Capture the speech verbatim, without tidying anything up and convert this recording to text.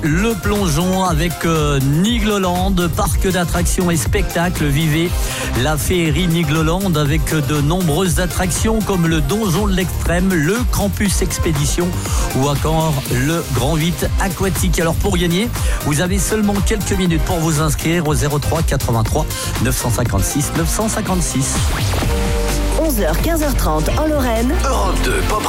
Le plongeon avec euh, Nigloland, parc d'attractions et spectacles. Vivez la féerie Nigloland avec de nombreuses attractions comme le Donjon de l'Extrême, le Campus Expédition ou encore le Grand huit aquatique. Alors pour gagner, vous avez seulement quelques minutes pour vous inscrire au zéro trois quatre-vingt-trois neuf cent cinquante-six neuf cent cinquante-six. onze heures quinze heures trente en Lorraine. Europe deux Pop